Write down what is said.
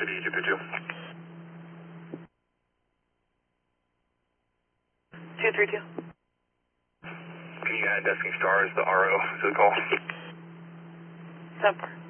City, 232. 232. Can you add Desking Star as the RO to the call? 10-4.